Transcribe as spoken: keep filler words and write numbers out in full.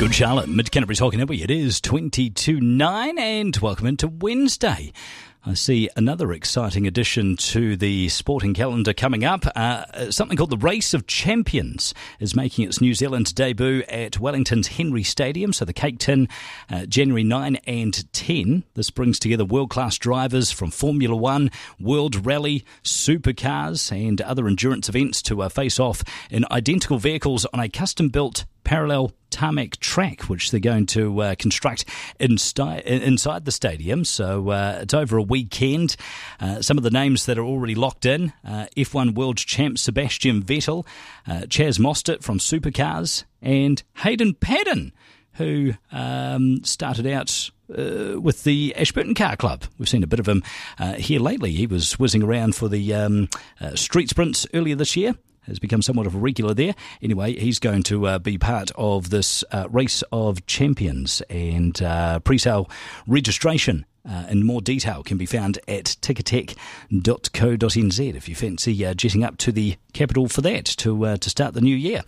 Good Charlotte, Mid Canterbury's Hockey Network. It is twenty-two nine and welcome into Wednesday. I see another exciting addition to the sporting calendar coming up. Uh, something called the Race of Champions is making its New Zealand debut at Wellington's Henry Stadium. So the Cake Tin, uh, January ninth and tenth. This brings together world-class drivers from Formula One, World Rally, supercars and other endurance events to uh, face off in identical vehicles on a custom-built parallel tarmac track, which they're going to uh, construct insti- inside the stadium. So uh, it's over a weekend. Uh, some of the names that are already locked in: uh, F one world champ Sebastian Vettel, uh, Chaz Mostert from Supercars, and Hayden Paddon, who um, started out uh, with the Ashburton Car Club. We've seen a bit of him uh, here lately. He was whizzing around for the um, uh, street sprints earlier this year. Has become somewhat of a regular there. Anyway, he's going to uh, be part of this uh, Race of Champions, and uh, pre-sale registration uh, in more detail can be found at ticketek dot co dot n z if you fancy uh, jetting up to the capital for that to uh, to start the new year.